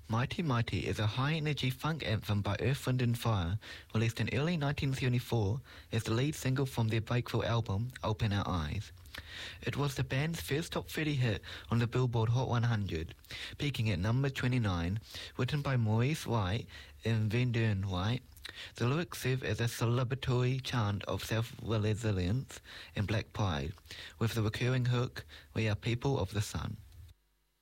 Mighty Mighty is a high-energy funk anthem by Earth, Wind and Fire, released in early 1974 as the lead single from their breakthrough album, Open Our Eyes. It was the band's first top 30 hit on the Billboard Hot 100, peaking at number 29, written by Maurice White and Vendern White. The lyrics serve as a celebratory chant of self-resilience and black pride, with the recurring hook, "We are people of the sun."